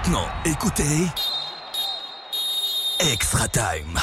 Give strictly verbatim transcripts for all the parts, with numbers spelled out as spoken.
maintenant, écoutez Extra Time.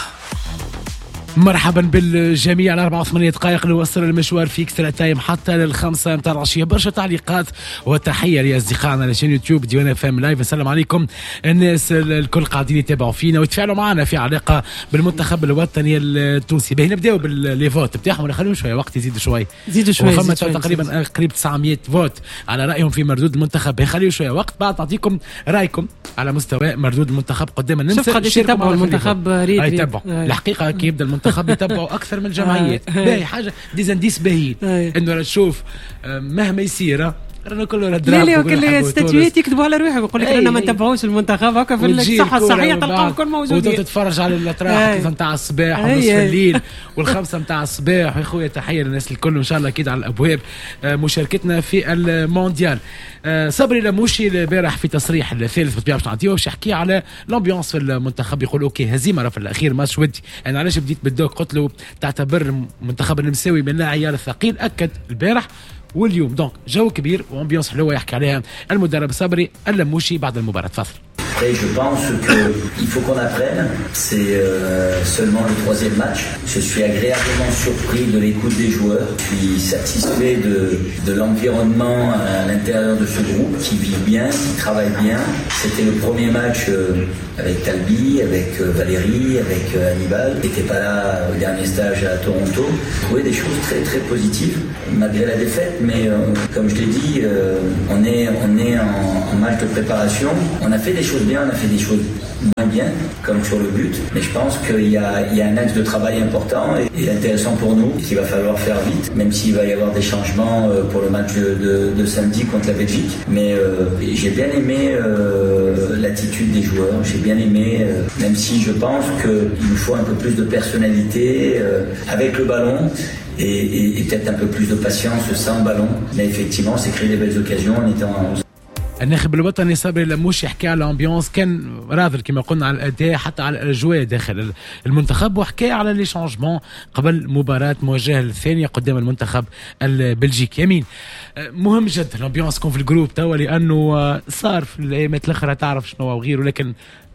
مرحبا بالجميع. على أربعة وثمانية دقائق نوصل المشوار في اكسترا تايم حتى للخمسة متاع العشية. برشا تعليقات وتحية لأصدقائنا على شان يوتيوب ديوانا اف ام لايف. السلام عليكم الناس الكل قاعدين يتابعوا فينا ويتفاعلوا معنا في علاقة بالمنتخب الوطني التونسي. باهي نبداو بالليفوت بتاعهم ونخليهم شوية وقت يزيدوا شوي زيدوا شوي وفما تقريبا قريب تسعمية فوت على رأيهم في مردود المنتخب. خليوا شوية وقت بعد تعطيكم رأيكم على مستوى مردود المنتخب قدام النمسا. شوف قد يتابعوا المنتخب ريد ريد يتابعوا الحقيقة كي يبدأ المنتخب يتبعوا اكثر من الجمعيات. باهي حاجه ديزانديس باهيين انه تشوف مهما يصير رانا كله راه لا لا وكل استاتيويات يكتبوا على روحهم يقول لك رانا ما نتبعوش المنتخب هكا في الصحه الصحيه تلقاهم الكل موجودين وتتفرج على الاطراف نتاع الصباح ونصف الليل والخمسه نتاع الصباح. يا خويا تحيه للناس الكل ان شاء الله اكيد على الابواب مشاركتنا في المونديال. صبري لموشي البارح في تصريح الثالث بالطبيعه باش نعطيه باش يحكي على الامبيونس في المنتخب. يقول اوكي هزيمه في الاخير ماتش ودي. انا علاش بديت بالدوك قلت له تعتبر المنتخب النمساوي من العيار الثقيل. اكد البارح واليوم دونك جو كبير وامبيونس حلوه يحكي عليها المدرب صبري اللموشي بعد المباراه. تفضل. Et je pense qu'il faut qu'on apprenne. C'est euh, seulement le troisième match. Je suis agréablement surpris de l'écoute des joueurs. Je suis satisfait de, de l'environnement à l'intérieur de ce groupe qui vit bien, qui travaille bien. C'était le premier match euh, avec Talbi, avec euh, Valérie, avec euh, Hannibal. Il n'était pas là au dernier stage à Toronto. J'ai trouvé des choses très très positives malgré la défaite. Mais euh, comme je l'ai dit, euh, on est, on est en, en match de préparation. On a fait des choses bien, on a fait des choses moins bien, comme sur le but, mais je pense qu'il y a, il y a un axe de travail important et, et intéressant pour nous, qu'il va falloir faire vite, même s'il va y avoir des changements pour le match de, de, de samedi contre la Belgique. Mais euh, j'ai bien aimé euh, l'attitude des joueurs, j'ai bien aimé, euh, même si je pense qu'il nous faut un peu plus de personnalité euh, avec le ballon. Et, et, et peut-être un peu plus de patience sans ballon, mais effectivement, c'est créer des belles occasions en étant en الناخب الوطني صبري لموش يحكي على الامبيونس. كان راضي كما قلنا على الاداء حتى على الاجواء داخل المنتخب وحكى على لي شانجمون قبل مباراه مواجهه الثانيه قدام المنتخب البلجيكي. يمين مهم جدا الامبيونس كون في الجروب توا لانه صار في الايامات الاخرى تعرف شنو وغيره لكن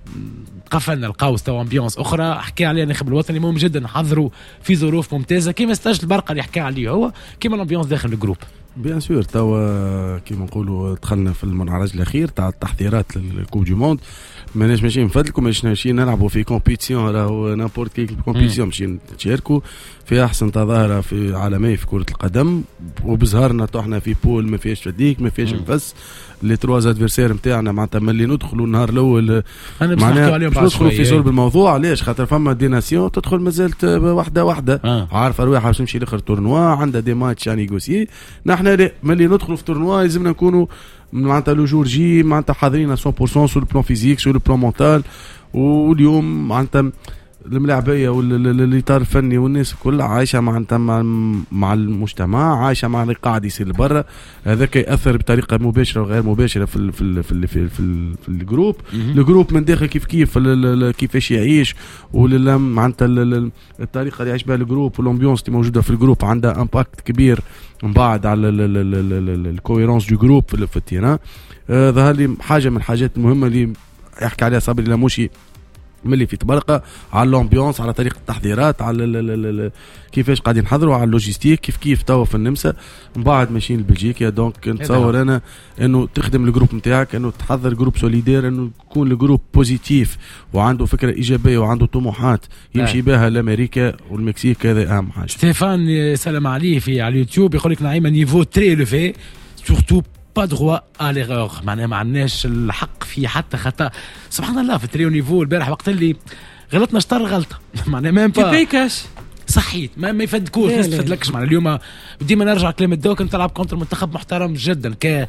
قفلنا القوس توا امبيونس اخرى. حكى عليها الناخب الوطني مهم جدا نحضروا في ظروف ممتازه كيما ستاج البرقه اللي حكى عليه هو كيما الامبيونس داخل الجروب. بيان سور توا كيما نقولوا دخلنا في المنعرج الاخير تاع التحضيرات للكوب دو موند. ماناش ماشيين نفدلكم ماناش ماشيين نلعبوا في كومبيتيسيون راهو نابورت كي كومبيتيسيون ماشيين نتشاركوا في احسن تظاهره في عالميه في كره القدم وبزهرنا طحنا في بول ما فيهاش فديك ما فيهاش نفس. لي تروز ادفيرسير نتاعنا معناتها ملي ندخلوا النهار الاول معناها ندخلوا في صلب الموضوع. علاش خاطر فما دي ناسيون تدخل مازالت واحده واحده آه. عارفه روحها باش تمشي لاخر تورنوا عندها دي ماتش يعني نيغوسيي. نحن ملي ندخلوا في تورنوا لازمنا نكونوا معناتها لو جور جي معناتها حاضرين مية بالمية سور البلان فيزيك سور البلان مونتال. واليوم معناتها الملاعبيه والاطار الفني والناس كلها عايشه معناتها مع, مع المجتمع عايشه مع اللي قاعد يصير برا. هذاك ياثر بطريقه مباشره وغير مباشره في ال في ال في ال في, ال في, ال في الجروب. الجروب من داخل كيف كيف كيفاش يعيش ولا معناتها الطريقه اللي يعيش بها الجروب والامبيونس اللي موجوده في الجروب عندها امباكت كبير من بعد على الكويرونس دو جروب في التيران. ظهر لي حاجه من الحاجات المهمه اللي يحكي عليها صبري لموشي ملي في تبرقه على الامبيونس على طريقه التحضيرات على كيفاش قاعدين نحضروا على اللوجيستيك كيف كيف توا في النمسا من بعد ماشيين لبلجيكا. دونك نتصور انا انه تخدم الجروب نتاعك انه تحضر جروب سوليدير انه يكون الجروب بوزيتيف وعنده فكره ايجابيه وعنده طموحات يمشي بها لامريكا والمكسيك. هذا اهم حاجه. ستيفان سلام عليه في على اليوتيوب يقول لك نعيم نيفو تري لوفي سورتو با دروا ا ليغور. معناها ما عندناش الحق في حتى خطا. سبحان الله في التريو نيفو البارح وقت اللي غلطنا شطر غلطه معناها ما كيفاش صحيت ما ما يفدكوش ما تفدلكش. معناها اليوم ديما نرجع كلام الدوك انت تلعب كونتر منتخب محترم جدا ك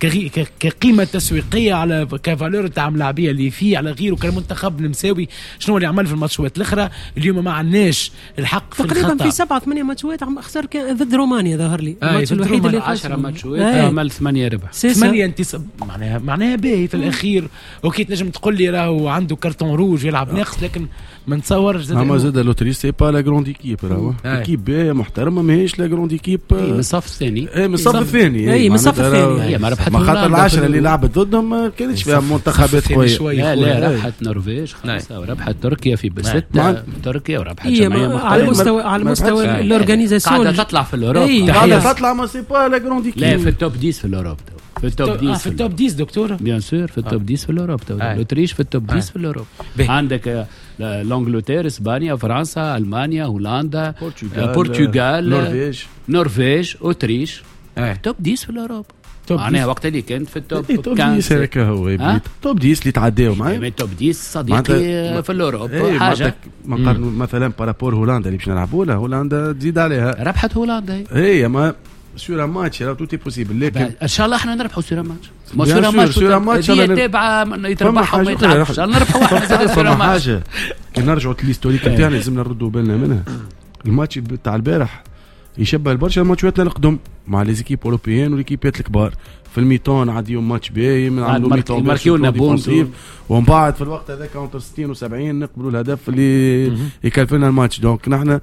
كقيمه تسويقيه على كفالور تاع ملاعبيه اللي فيه على غيره كمنتخب نمساوي شنو اللي عمل في الماتشات الاخرى. اليوم ما عندناش الحق في الخطا. تقريبا في سبعة ثمانية ماتشات خسر ضد رومانيا ظهر لي الماتش الوحيد اللي عشرة ماتشات عمل ثمانية ربح ثمانية انتصاب. معناها معناها باهي في الاخير. اوكي تنجم تقول لي راهو عنده كرتون روج يلعب ناقص لكن ما نتصورش زاد اما زاد لوتري سي با لا غروند ايكيب ايكيب راهو ايكيب بي محترمه ماهيش لا جروند ايكيب من الصف الثاني اي من الصف الثاني اي من الصف الثاني هي ما ربحت ما خاطر العشره اللي لعبت ضدهم ما كانتش فيها منتخبات قويه. لا لا ربحت نرويج خمسه وربحت تركيا في بسته تركيا وربحت جمعيه على المستوى على المستوى الاورجانيزاسيون قاعده تطلع في الاوروب قاعده تطلع ما سي با لا جروند ايكيب. لا في التوب عشرة في الاوروب في التوب عشرة في التوب عشرة دكتور بيان سور في التوب عشرة في الاوروب الاوتريش في التوب عشرة في الاوروب. عندك لانجلترا اسبانيا فرنسا المانيا هولندا البرتغال نرويج نرويج اوتريش توب عشرة في الاوروب. معناها وقت اللي كنت في التوب توب عشرة هكا هو يبني توب عشرة اللي تعداو معايا من توب عشرة صديقي في الاوروب حاجه ما نقارنوا مثلا بارابور هولندا اللي باش نلعبوا لها هولندا تزيد عليها ربحت هولندا هي ما سور ماتش راه توتي بوسيبل لكن ان شاء الله احنا نربحوا سور ماتش ما سور ماتش سور ماتش هي تابعه يتربحوا وما يتلعبش ان شاء الله نربحوا واحد سور ماتش. حاجه كي نرجعوا للهيستوريك نتاعنا لازمنا نردوا بالنا منها. الماتش تاع البارح يشبه البرشا الماتشات القدم مع لي زيكيب اوروبيين وليكيبات الكبار. في الميتون عاديهم ماتش باهي من عندهم ميتون ماركيونا بونسيف ومن بعد في الوقت هذاك كاونتر ستين وسبعين نقبلوا الهدف اللي يكلفنا الماتش. دونك نحن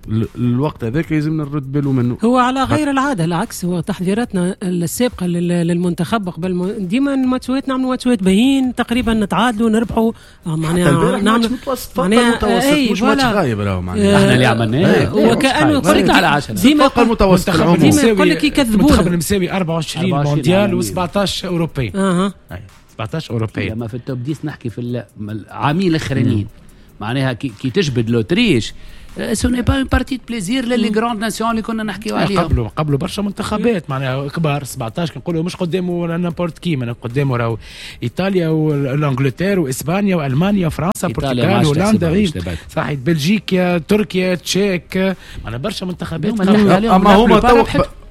الوقت هذاك لازمنا نرد بالو منه. هو على غير العاده العكس هو تحضيراتنا السابقه للمنتخب قبل ديما الماتشات نعملوا ماتشات باهيين تقريبا نتعادلوا نربحوا معناها نعمل متوسط معناها مش ماتش غايب راهو معناها احنا اللي عملناه وكانه يقول لك على عشرة ديما فوق المتوسط ديما يقول لك يكذبون. المنتخب المساوي أربعة وعشرين مونديال و17 اوروبي اها سبعطاش اوروبي. لما في التوب عشرة نحكي في العامين الاخرانيين معناها كي تجبد لوتريش سو ني با اون بارتي دو بليزير للي جراند ناسيون اللي كنا نحكيو عليها قبلوا قبلوا برشا منتخبات معناها كبار سبعطاش كنقولوا مش قدامه نابورت كي من قدامه راهو ايطاليا والانجلترا واسبانيا والمانيا وفرنسا البرتغال هولندا صحيح بلجيكا تركيا تشيك معناها برشا منتخبات. اما هما تو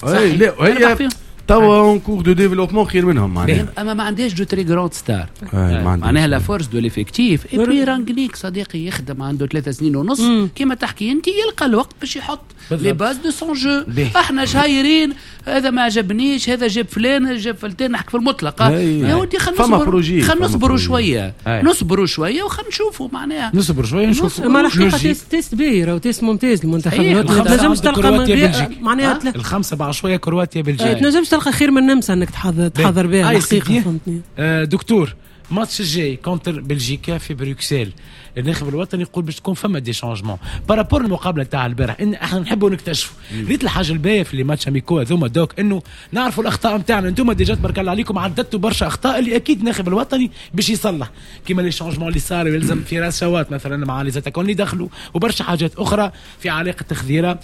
لا هي توا اون كور دو ديفلوبمون خير منهم معناها. اما ما عندهاش دو تري جراند ستار معناها لا فورس دو ليفيكتيف اي بي رانغنيك صديقي يخدم عنده ثلاثة سنين ونص كيما تحكي انت يلقى الوقت باش يحط لي باز دو سون جو. احنا شايرين هذا ما عجبنيش هذا جاب فلان جاب فلتان نحكي في المطلق يا ودي خلينا نصبروا خلينا نصبروا شويه نصبروا شويه وخلينا نشوفوا معناها نصبروا شويه نشوفوا. ما الحقيقه تيست تيست باهي راهو تيست ممتاز المنتخب تنجمش تلقى معناها الخمسه بعد شويه كرواتيا بلجيكا تنجمش تلقى خير من النمسا انك تحضر تحضر بها الحقيقه فهمتني. آه دكتور ماتش الجاي كونتر بلجيكا في بروكسل الناخب الوطني يقول باش تكون فما دي شانجمون بارابور المقابله تاع البارح ان احنا نحبوا نكتشفوا. ريت الحاجه الباهيه في لي ماتش اميكو هذوما دوك انه نعرفوا الاخطاء نتاعنا. انتم ديجا تبارك الله عليكم عددتوا برشا اخطاء اللي اكيد الناخب الوطني باش يصلح كيما لي شانجمون اللي صاروا يلزم في راس شوات مثلا مع لي زاتاكون اللي دخلوا وبرشا حاجات اخرى في علاقه تخذيره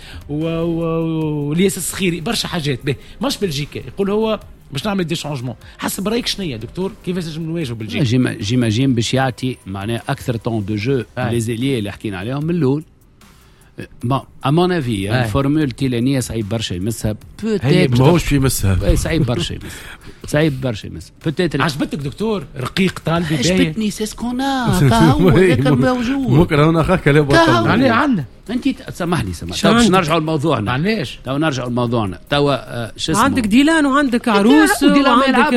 ولياس الصخيري برشا حاجات به مش بلجيكا يقول هو باش نعمل دي شانجمون. حسب رايك شنو يا دكتور كيفاش نجم نواجهوا بلجيكا؟ جيما جيماجين باش يعطي معناها اكثر طون دو جو لي زيليي اللي حكينا عليهم من الاول. بون ا مون افي الفورمول التيلانيه صعيب برشا يمسها بوتيت ماهوش في يمسها صعيب برشا يمسها صعيب برشا يمسها بوتيت. عجبتك دكتور رقيق طالبي باهي؟ عجبتني سي سكونا تاهو هذاك موجود ممكن هنا اخاك لا بطل عليه عندنا انت سامحني سامحني باش نرجعوا لموضوعنا معليش تو نرجعوا لموضوعنا توا شو اسمه عندك ديلان وعندك عروس وعندك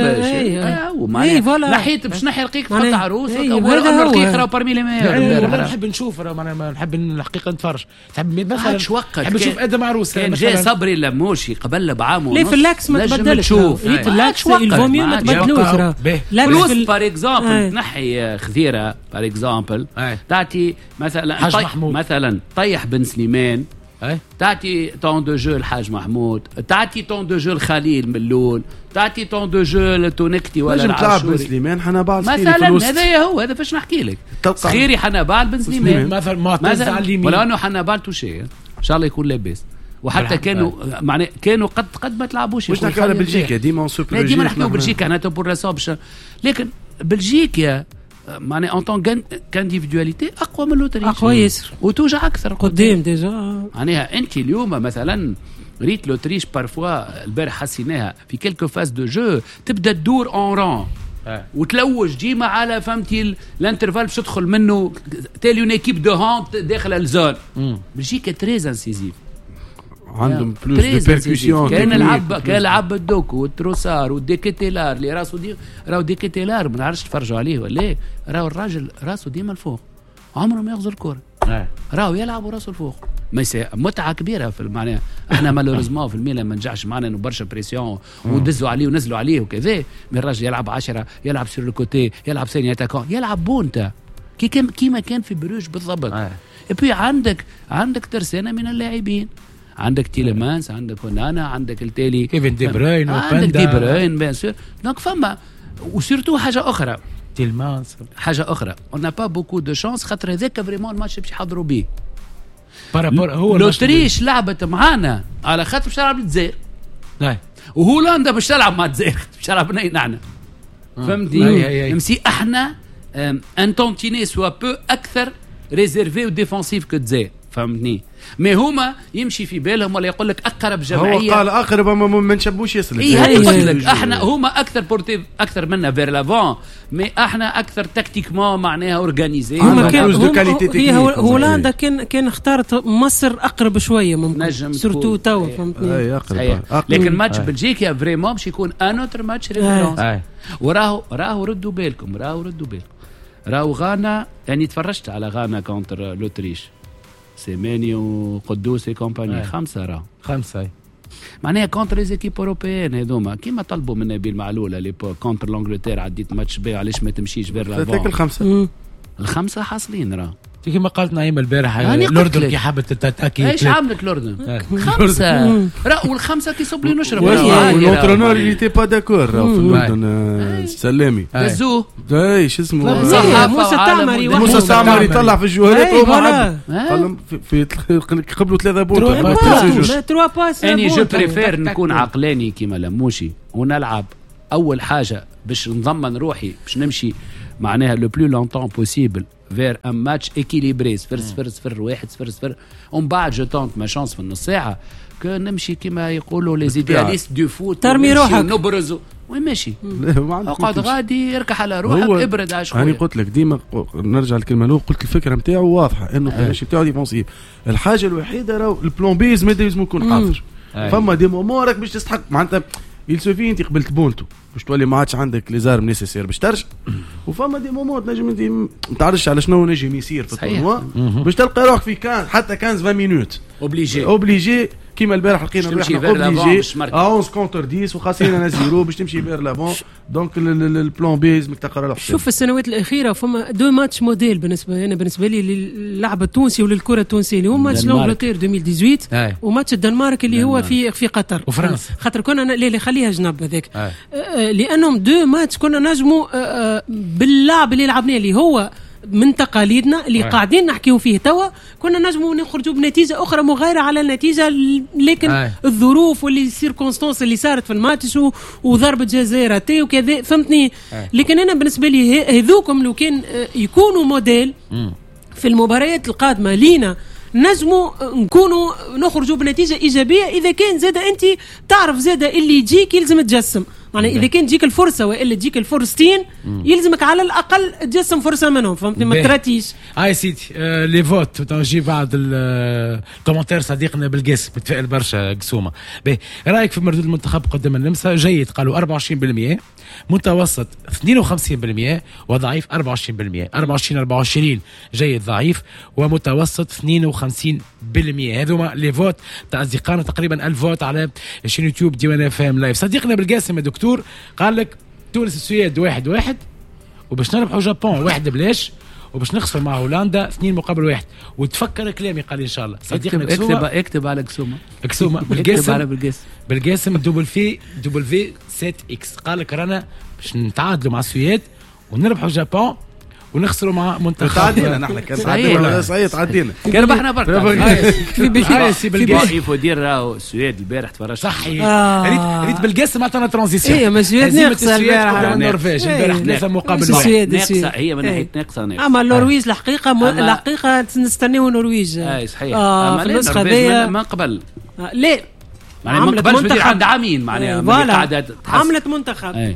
اي فوالا نحيت باش نحي رقيق تحط عروس ولا رقيق راه برمي لي ما نحب نشوف راه نحب الحقيقه نتفرج تحب مثلا نحب نشوف ادم عروس كان جاي صبري اللموشي قبل بعام ونص ليه في اللاكس ما تبدلش شوف في اللاكس الفوميو ما تبدلوش فلوس بار اكزومبل تنحي خذيره بار اكزومبل تعطي مثلا مثلا طيح بن سليمان تعطي طون دو جو الحاج محمود تعطي طون دو جو الخليل من الاول تعطي طون دو جو لتونكتي ولا العاشوري بن سليمان حنبال مثلا هذا هو هذا فاش نحكي لك صغيري حنبال بن سليمان مثلا معتز على اليمين ولا انه حنبال توشي ان شاء الله يكون لاباس وحتى كانوا معناه كانوا قد قد ما تلعبوش واش نحكي على بلجيكا ديما سوبر ديما نحكيو بلجيكا انا تو بور راسون لكن بلجيكا معناها ان طون كانديفيدواليتي اقوى من لوتريش اقوى ياسر وتوجع اكثر قدام ديجا معناها انت اليوم مثلا ريت لوتريش بارفوا البارح حسيناها في كيلكو فاز دو جو تبدا تدور اون ران وتلوج ديما على فهمتي الانترفال باش تدخل منه تالي اون ايكيب دو هانت داخل الزون. بلجيكا تريز انسيزيف عندهم بلوس دو بيركوسيون كان العب كان العب الدوكو والتروسار والديكيتيلار اللي راسه دي راهو ديكيتيلار ما نعرفش تفرجوا عليه ولا راهو الراجل راسه ديما الفوق عمره ما يغزر الكره راهو يلعب وراسه الفوق ما متعه كبيره في المعنى. احنا مالوريزمون في الميلان ما نجحش معنا انه برشا بريسيون ودزوا عليه ونزلوا عليه وكذا، من الراجل يلعب عشرة، يلعب سير الكوتي، يلعب ثاني اتاكون، يلعب بونتا كي كان كيما كان في بروج بالضبط. آه. اي عندك عندك ترسانه من اللاعبين، عندك تيليمانس، عندك ونانا، عندك التالي كيفن دي بروين، عندك دي بروين بيان سور. دونك فما وسيرتو حاجه اخرى، تيلمانس حاجه اخرى اون با بوكو دو شانس، خاطر هذاك فريمون الماتش باش يحضروا بيه. بارابور هو لوتريش لعبت معانا على خاطر باش تلعب الجزائر، لا وهولندا باش تلعب مع الجزائر باش تلعب نحن. فهمتي؟ مسي احنا ان تونتيني سوا بو اكثر ريزيرفي وديفونسيف كو الجزائر، فهمتني؟ مي هما يمشي في بالهم ولا يقول لك اقرب جمعيه، هو قال اقرب ما نشبوش يسلك. اي قلت لك احنا هما اكثر بورتيف اكثر منا فير لافون، مي احنا اكثر تكتيكمون معناها اورغانيزي. هما كان هولندا كان كان اختارت مصر اقرب شويه ممكن سورتو تو، فهمتني؟ اي اقرب. لكن ماتش بلجيكا فريمون باش يكون انوتر ماتش ريفيرونس. وراهو راهو ردوا بالكم، راهو ردوا بالكم، راهو غانا. يعني تفرجت على غانا كونتر لوتريش، سيماني وقدوس كومباني، آه. خمسة راه خمسة معناها كونتر لي زيكيب اوروبيين هذوما كيما طلبوا من نبيل معلول اللي كونتر لانجلتير عديت ماتش بيه، علاش ما تمشيش فير لافون؟ الخمسة الخمسة حاصلين راه كما قالت نعيمة البارح الأردن كي حابت تتاكي ايش عملت الأردن؟ خمسة راه والخمسة كي صب لي نشرب والونترونور اللي تي با داكور في الأردن سلامي دزوه اي شو اسمه موسى التعمري موسى التعمري طلع في الجوهرات وما قال في قبلوا ثلاثة بوت تروا باس. اني جو بريفير نكون عقلاني كيما لموشي ونلعب اول حاجة باش نضمن روحي باش نمشي معناها لو بلو لونتون بوسيبل فير ان ماتش اكيليبري صفر صفر صفر واحد صفر صفر، ومن بعد جو تونت ما شانس في النص ساعه كان نمشي كما يقولوا لي زيدياليست دو فوت، ترمي روحك نبرزو وين ماشي، اقعد غادي اركح على روحك ابرد على شويه. انا قلت لك ديما نرجع الكلمه الاولى، قلت الفكره نتاعو واضحه انه ماشي نتاعو ديفونسيف. الحاجه الوحيده راهو البلون بيز ما لازم يكون حاضر. فما دي مومورك باش تستحق معناتها يلسوفي انت قبلت بونتو باش تولي ما عادش عندك لي زارم نيسيسير باش ترجع، وفما دي مومون نجم انت ما تعرفش على شنو نجم يصير في التورنوا باش تلقى روحك في كان حتى خمسة عشر مينوت اوبليجي اوبليجي كيما البارح لقينا روحنا اوبليجي احداش كونتر عشرة وخاصين نزيرو باش تمشي بير لافون. دونك البلان بيز متقرر له. شوف السنوات الاخيره فما دو ماتش موديل بالنسبه انا بالنسبه لي للعب التونسي وللكره التونسيه اللي هو ماتش لانجلتير ألفين وثمانية عشر وماتش الدنمارك اللي هو في في قطر وفرنسا، خاطر كنا اللي خليها جنب هذاك لانهم دو ماتش كنا نجموا باللعب اللي لعبناه اللي هو من تقاليدنا اللي آه. قاعدين نحكيو فيه توا كنا نجموا نخرجوا بنتيجه اخرى مغايره على النتيجه، لكن آه. الظروف واللي سيركونستانس اللي صارت في الماتش وضربه جزاء راتي وكذا، فهمتني؟ آه. لكن انا بالنسبه لي هذوكم لو كان يكونوا موديل م. في المباريات القادمه لينا نجموا نكونوا نخرجوا بنتيجه ايجابيه. اذا كان زاد انت تعرف زاد اللي يجيك يلزم تجسم، يعني اذا كان تجيك الفرصه والا تجيك الفرصتين يلزمك على الاقل تجسم فرصه منهم، فهمتني؟ ما تراتيش. هاي سيدي آه لي فوت تنجي بعد الكومنتير صديقنا بالقاسم متفائل برشا قسومه. باهي رايك في مردود المنتخب قدام النمسا؟ جيد قالوا أربعة وعشرين بالمئة، متوسط اثنين وخمسين بالمئة، وضعيف أربعة وعشرين بالمئة. أربعة وعشرين أربعة وعشرين جيد ضعيف، ومتوسط اثنين وخمسين بالمئة. هذوما لي فوت تاع اصدقائنا، تقريبا ألف فوت على شين يوتيوب ديوانا فام لايف. صديقنا بالقاسم يا دكتور قال لك تونس السويد واحد واحد، وباش نربحوا جابون واحد بلاش، وباش نخسر مع هولندا اثنين مقابل واحد. وتفكر كلامي قال ان شاء الله صديقنا اكتب اكتب على كسومه كسومه بالقاسم بالقاسم دبل في دبل في سبعة اكس قال لك رانا باش نتعادلوا مع السويد ونربحوا جابون ونخسروا مع منتخب. تعدينا نحن كان تعدينا صحيح تعدينا كان ربحنا بركه في بالقاسم بالقاسم يدير راهو السويد البارح تفرج صحيح. ريت ريت بالقاسم عطانا ترانزيسيون. هي السويد ناقصه البارح النورفيج البارح ثلاثه مقابل واحد ناقصه، هي من ناحيه ناقصه ناقصه. اما النرويج الحقيقه الحقيقه نستناو النرويج اي صحيح. اما النسخه هذه ما قبل لا معناها ما قبلش بدي عند عامين معناها قاعده عملت منتخب.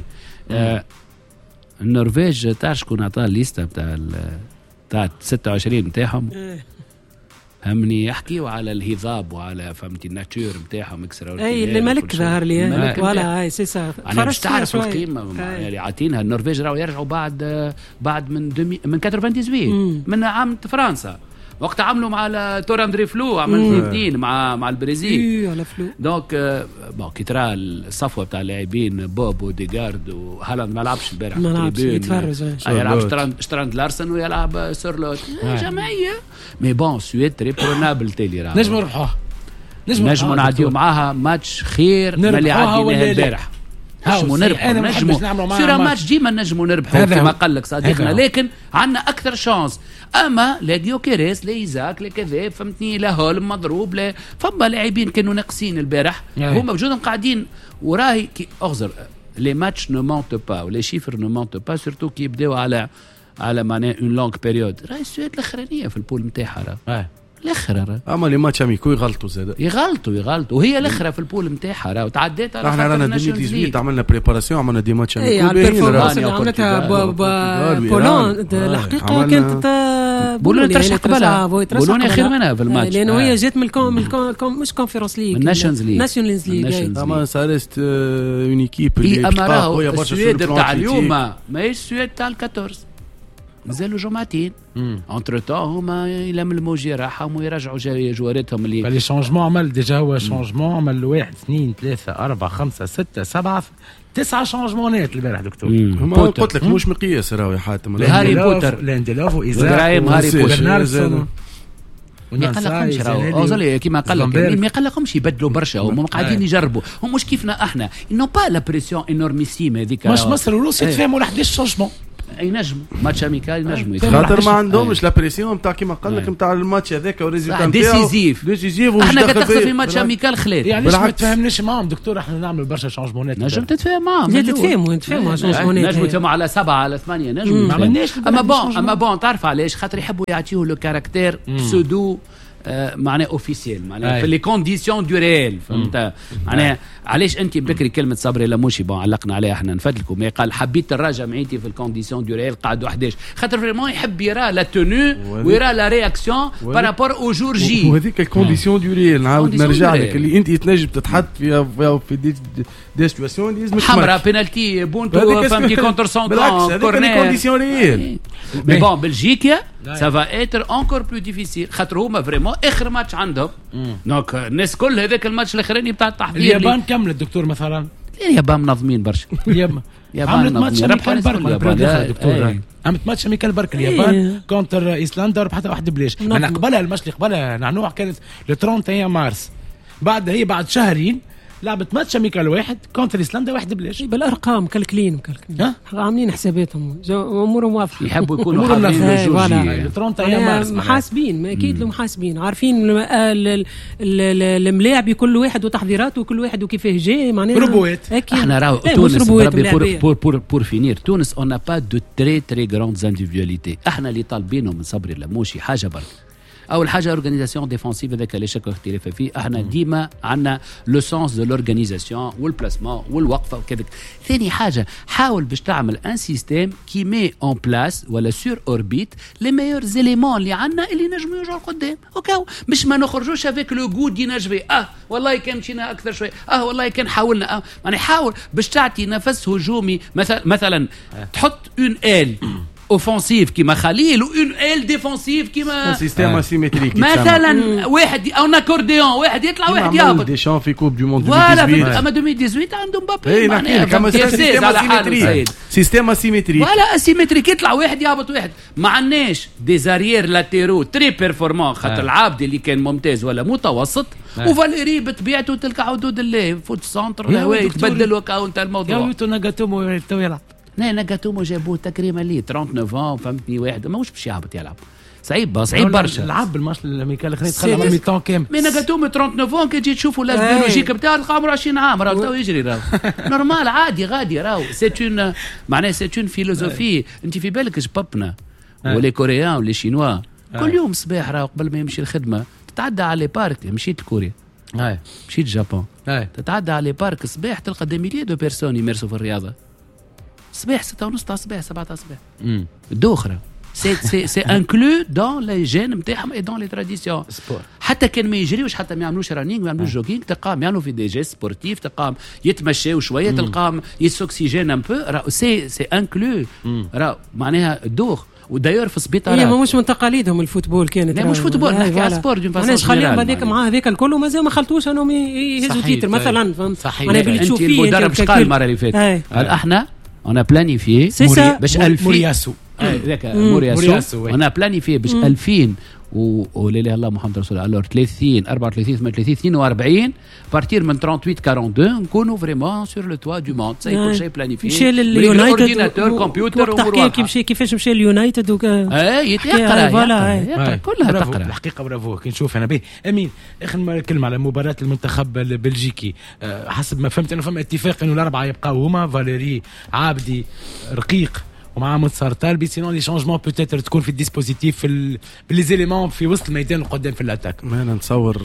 النرويج تعرف شكون عطاه الليسته بتاع بتاع ستة وعشرين نتاعهم؟ همني يحكيوا على الهضاب وعلى فهمتي الناتور نتاعهم اكسترا. اي اللي ملك ظهر لي ولا هاي سي صار انا باش تعرف القيمه يعني عاطينها. النرويج راهو يرجعوا بعد بعد من دمي من ثمانية وثمانين من عام فرنسا وقت عملوا مع تور اندري فلو عمل اثنين مع مع البرازيل اي على فلو. دونك بون كي ترى الصفوه بتاع اللاعبين بوب وديغارد وهالاند ما لعبش البارح ما لعبش يتفرج يلعب شتراند شتراند لارسن ويلعب سورلوت جمعيه مي بون سويد ريبرونابل تالي راه نجموا نربحوها نجموا نعديو معاها ماتش خير من اللي عديناه البارح نجموا نربحوا نجموا سير ماتش ديما نجموا نربحوا كما قال لك صديقنا لكن عندنا اكثر شانس اما لا جيوكيريس لا ايزاك لا كذا فهمتني لا هولم مضروب لا فما لاعبين كانوا ناقصين البارح هما بجودهم قاعدين وراهي كي اغزر لي ماتش نو مونت با ولي شيفر نو مونت با سورتو كي يبداو على على معناها اون لونغ بيريود راهي السويد الاخرانيه في البول نتاعها راه الاخر اما لي ماتش اميكو يغلطوا زاد يغلطوا يغلطوا وهي الاخرى في البول نتاعها راه تعديت على احنا رانا ألفين وثمانية عملنا بريباراسيون عملنا دي ماتش اميكو على البرفورمانس اللي عملتها بولون الحقيقه كانت بولون ترشح قبلها بولون خير منها في الماتش لانه هي جات من الكون مش كونفيرونس ليغ الناشونز ليغ ناشونز ليغ اما سارست اون ايكيب اللي امره السويد تاع اليوم ماهيش السويد تاع الكاتورز مازالوا جمعتين انتر تون هما يلملموا جراحهم ويرجعوا جواراتهم اللي فلي شونجمون عمل ديجا هو شونجمون عمل واحد اثنين ثلاثة أربعة خمسة ستة سبعة تسعة شونجمونات البارح دكتور. هما قلت لك مش مقياس راهو يا حاتم هاري بوتر لانديلوف وإيزاك هاري بوتر ما يقلقهمش راهو اوزلي كيما قال لك ما يقلقهمش يبدلوا برشا هم قاعدين يجربوا هم مش كيفنا احنا انه با لا بريسيون انورميسيم هذيك مش مصر وروسيا يتفاهموا على احداش شونجمون ينجموا ماتش اميكال ينجموا خاطر ما عندهمش لا بريسيون نتاع كيما قال لك نتاع الماتش هذاك وريزيلتا ديسيزيف ديسيزيف احنا كتخسر في ماتش اميكال خلال يعني ما تفهمناش معاهم دكتور احنا نعمل برشا شونجمونات نجم تتفاهم معاهم تتفاهموا تتفاهموا شونجمونات نجموا تفهموا على سبعة على ثمانية نجموا ما عملناش اما بون اما بون تعرف علاش خاطر يحبوا يعطيوه لو كاركتير بسودو معناه اوفيسيال معناه في لي كونديسيون دو ريال فهمت معناه علاش انت بكري كلمه صبري لموشي بون علقنا عليها احنا نفدلكم ما قال حبيت الراجع معيتي في الكونديسيون دو ريال قعدوا احداش خاطر فريمون يحب يرى لا تونو ويرى لا رياكسيون بارابور او جور جي وهذيك الكونديسيون دو ريال نعاود نرجع لك اللي انت تنجم تتحط فيها في دي دي سيتواسيون لازم حمراء بينالتي بونتو فهمتي كونتر سون كورنر كونديسيون ريال مي بون بلجيكا ça va être encore plus difficile خاطر هما فريمون اخر ماتش عندهم دونك الناس كل هذاك الماتش الاخراني بتاع التحضير اليابان كمل الدكتور مثلا اليابان منظمين برشا اليابان عملت ماتش اميكال برك دكتور عملت ماتش اميكال برك اليابان كونتر ايسلندا ربحتها واحد بلاش انا قبلها الماتش اللي قبلها نعنوع كانت لو ثلاثة وثلاثين مارس بعد هي بعد شهرين لعبت ماتش اميكال واحد كونتر ايسلندا واحد بلاش بالارقام مكلكلين مكلكلين عاملين حساباتهم امورهم واضحه يحبوا يكونوا حاضرين محاسبين اكيد لهم محاسبين عارفين الملاعب كل واحد وتحضيراته وكل واحد وكيفاه جاي معناها روبوات احنا راهو تونس بور بور بور بور فينير تونس اون نا با دو تري تري غراند انديفيدواليتي احنا اللي طالبينهم من صبري لموشي حاجه برك اول حاجه اورغانيزاسيون ديفونسيف هذاك اللي شك اختلاف فيه احنا ديما عندنا لو سونس دو لورغانيزاسيون والبلاسمون والوقفه وكذا ثاني حاجه حاول باش تعمل ان سيستيم كي مي اون بلاس ولا سور اوربيت لي ميور زيليمون اللي عندنا اللي نجموا يرجعوا قدام اوكي مش ما نخرجوش افيك لو غود دي نجفي اه والله كان مشينا اكثر شوي اه والله كان حاولنا اه يعني حاول باش تعطي نفس هجومي مثلا مثلا تحط اون ال اوفنسيف كيما خليل وان ال ديفونسيف كيما سيستيم اسيمتريك مثلا واحد او اكورديون واحد يطلع واحد يهبط دي شان في كوب دو موند فوالا اما ألفين وثمانية عندهم مبابي معناها كما سيستيم اسيمتريك سيستيم اسيمتريك فوالا اسيمتريك يطلع واحد يهبط واحد ما عندناش دي زاريير لاتيرو تري بيرفورمون خاطر العابدي اللي كان ممتاز ولا متوسط وفاليري بطبيعته تلك حدود الله فوت سنتر الهواء يتبدل وكاونت الموضوع يا تو نغاتومو تو يلعب لا نغاتومو جابوه تكريما ليه تسعة وثلاثين فهمتني واحد ماهوش باش يهبط يلعب صعيب صعيب برشا لعب بالماتش الامريكان الاخرين تخلى من ميتون كامل مي نغاتومو تسعة وثلاثين كي تجي تشوفوا لاج بيولوجيك نتاع تلقى عمره عشرين عام راهو تو يجري راهو نورمال عادي غادي راهو سي اون معناها سي اون فيلوزوفي انت في بالك جبابنا ولي كوريان ولي شينوا كل يوم صباح راهو قبل ما يمشي الخدمه تتعدى على لي بارك مشيت لكوريا مشيت اليابان تتعدى على لي بارك صباح تلقى دي ميليي دو بيرسون يمارسوا في الرياضه صباح ستة ونص تاع صباح سبعة تاع صباح دوخرة سي سي سي انكلو دون لي جين نتاعهم اي دون لي تراديسيون حتى كان ما يجريوش حتى ما يعملوش رانينغ ما يعملوش جوغينغ تلقاهم يعملوا في دي جيست سبورتيف تلقاهم يتمشاو شويه تلقاهم يسوكسيجين ان بو راه سي سي انكلو راه معناها دوخ وداير في السبيطارات. هي مش من تقاليدهم الفوتبول كانت. لا مش فوتبول، نحكي على سبور دون فاسون. انا خليهم هذيك مع هذيك الكل ومازال ما خلطوش انهم يهزوا تيتر مثلا. فهمت؟ صحيح. انا بلي تشوف فيه المدرب اش قال المره اللي فاتت؟ قال احنا انا بلانيفي باش ألفين مورياسو هذاك مورياسو انا بلانيفي باش ألفين ولا اله الله محمد رسول الله ثلاثين أربعة وثلاثين ثمانية وثلاثين اثنين وأربعين بارتير من ثلاثة وثمانين أربعة وأربعين نكونوا فريمون سور لو توا دو موند سي كل شيء بلانيفي. مشى لليونايتد كمبيوتر وقت كيمشي كيفاش مشى لليونايتد وك اه يتقرا فوالا كلها تقرا. الحقيقه برافو كي نشوف انا به امين اخر كلمه على مباراه المنتخب البلجيكي. حسب ما فهمت انه فما اتفاق انه الاربعه يبقاو هما فاليري عابدي رقيق ومع منتصر طالبي سينون لي شونجمون بوتيتر تكون في الديسبوزيتيف في لي زيليمون في وسط الميدان القدام في الاتاك. انا نتصور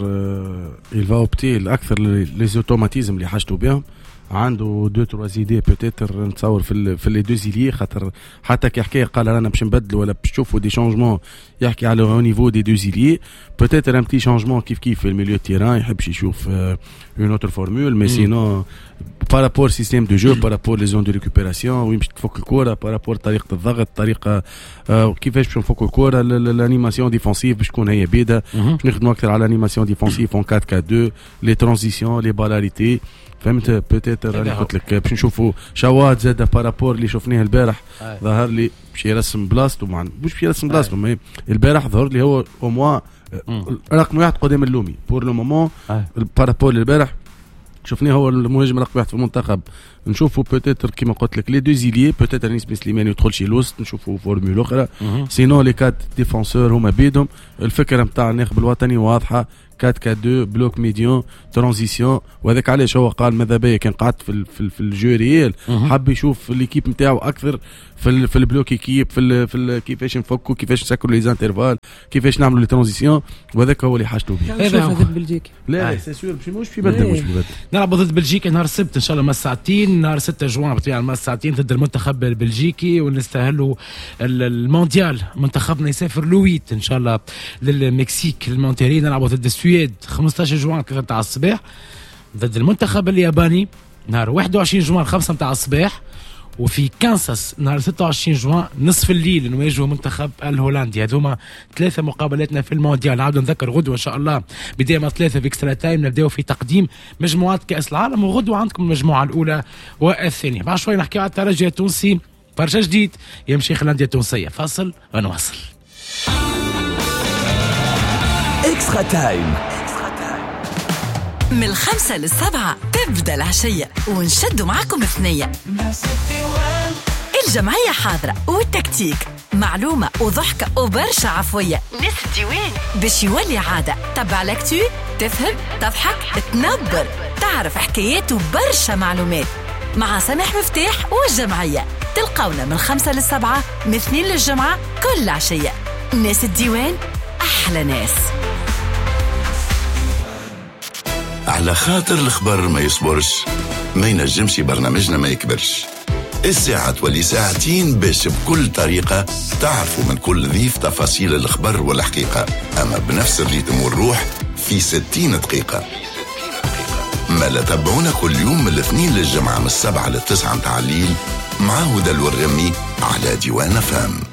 يلفا اوبتي الاكثر لي زوتوماتيزم اللي حاجته بهم عنده دو تروا زيدي بوتيتر نتصور في في لي دو زيلي خاطر حتى كي حكى قال رانا باش نبدل ولا باش تشوفوا دي شونجمون يحكي على او نيفو دي دو زيلي بوتيتر ان بتي شونجمون كيف كيف في الميليو تيران يحبش يشوف اون اوتر فورمول مي سينون بارابور سيستيم دو جو بارابور لي زون دو ريكوبيراسيون وين باش تفك الكره بارابور طريقه الضغط طريقه كيفاش باش نفكوا الكره الانيماسيون ديفونسيف باش تكون هي بيدا باش نخدموا اكثر على الانيماسيون ديفونسيف اون أربعة اثنين لي ترانزيسيون لي بالاريتي فهمت بوتيتر راني قلت لك باش نشوفوا شواهد زاده بارابور اللي شفناه البارح ظهر لي باش يرسم بلاصتو مع مش باش يرسم بلاصتو مي البارح ظهر لي هو او موا رقم واحد قدام اللومي بور لو مومون بارابور البارح شفناه هو المهاجم رقم واحد في المنتخب. نشوفوا بوتيتر كيما قلت لك لي دو زيليي بوتيتر نسبة سليماني يدخل شي لوست نشوفوا فورمول اخرى سينون لي كات ديفونسور هما بيدهم. الفكره نتاع الناخب الوطني واضحه أربعة أربعة اثنين بلوك ميديون ترانزيسيون وهذاك علاش هو قال ماذا بيا كان قعدت في في, في الجو ريال حب يشوف ليكيب نتاعو اكثر في في البلوك كيب في ال في ال كيفاش نفكوا كيفاش نسكروا لي زانترفال كيفاش نعملوا لي ترانزيسيون وهذاك هو اللي حاجته به. هذا ضد بلجيكا لا سي سور مش مش في بدل مش في بدل نلعب ضد بلجيكا نهار السبت ان شاء الله ما ساعتين نهار ستة جوان بطبيعه ما ساعتين ضد المنتخب البلجيكي ونستاهلوا المونديال. منتخبنا يسافر لويت ان شاء الله للمكسيك المونتيري نلعب ضد السويد خمسة عشر جوان ثلاثة تاع الصباح ضد المنتخب الياباني نهار واحد وعشرين جوان خمسة تاع الصباح وفي كانساس نهار ستة وعشرين جوان نصف الليل نواجهوا منتخب الهولندي. هذوما ثلاثه مقابلاتنا في المونديال. نعاود نذكر غدوه ان شاء الله بدايه ما ثلاثه بإكسترا تايم نبداو في تقديم مجموعات كاس العالم وغدوه عندكم المجموعه الاولى والثانيه. بعد شوي نحكي على الترجي التونسي برشا جديد يمشي خلانديا التونسيه. فاصل ونواصل. اكسترا تايم من الخمسة للسبعة تبدأ العشية ونشدوا معاكم الثنية. الجمعية حاضرة والتكتيك معلومة وضحكة وبرشا عفوية. ناس الديوان باش يولي عادة. تبع لكتو تفهم تضحك تنبر تعرف حكايات وبرشا معلومات مع سامح مفتاح والجمعية. تلقونا من الخمسة للسبعة من اثنين للجمعة كل عشية. ناس الديوان أحلى ناس. على خاطر الخبر ما يصبرش ما ينجمش برنامجنا ما يكبرش. الساعة تولي ساعتين باش بكل طريقة تعرفوا من كل ضيف تفاصيل الخبر والحقيقة أما بنفس الريتم والروح في ستين دقيقة. ما لا تابعونا كل يوم من الاثنين للجمعة من السبعة للتسعة متاع الليل مع هدى الورغمي على ديوان فام.